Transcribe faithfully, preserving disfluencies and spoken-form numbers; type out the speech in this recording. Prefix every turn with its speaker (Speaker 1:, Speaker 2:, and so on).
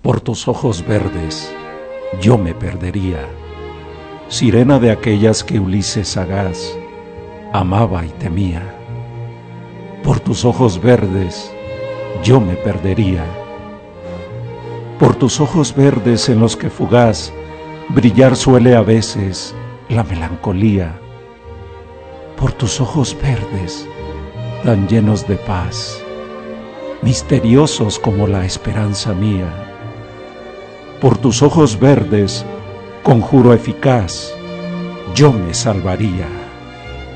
Speaker 1: Por tus ojos verdes yo me perdería, sirena de aquellas que Ulises sagaz amaba y temía. Por tus ojos verdes yo me perdería, por tus ojos verdes en los que fugaz brillar suele a veces la melancolía, por tus ojos verdes tan llenos de paz, misteriosos como la esperanza mía, por tus ojos verdes, conjuro eficaz, yo me salvaría.